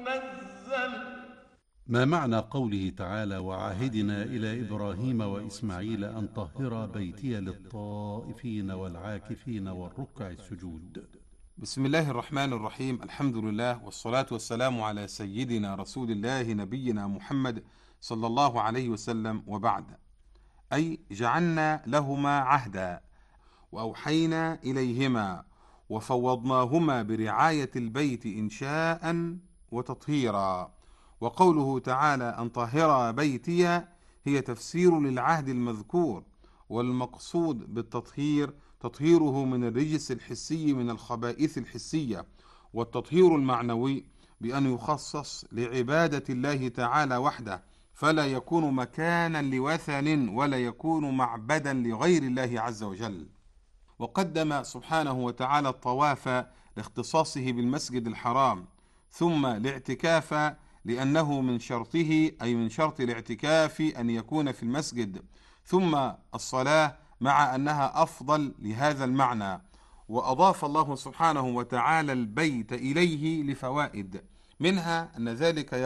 منزل. ما معنى قوله تعالى: وعهدنا إلى إبراهيم وإسماعيل أن طهرا بيتي للطائفين والعاكفين والركع السجود؟ بسم الله الرحمن الرحيم. الحمد لله والصلاة والسلام على سيدنا رسول الله نبينا محمد صلى الله عليه وسلم، وبعد. أي جعلنا لهما عهدا وأوحينا إليهما وفوضناهما برعاية البيت إنشاء وتطهيرا. وقوله تعالى أن طهر بيتي هي تفسير للعهد المذكور، والمقصود بالتطهير تطهيره من الرجس الحسي من الخبائث الحسية، والتطهير المعنوي بأن يخصص لعبادة الله تعالى وحده، فلا يكون مكانا لوثن ولا يكون معبدا لغير الله عز وجل. وقدم سبحانه وتعالى الطواف لاختصاصه بالمسجد الحرام، ثم الاعتكاف لأنه من شرطه، أي من شرط الاعتكاف أن يكون في المسجد، ثم الصلاة مع أنها أفضل لهذا المعنى. وأضاف الله سبحانه وتعالى البيت إليه لفوائد، منها أن ذلك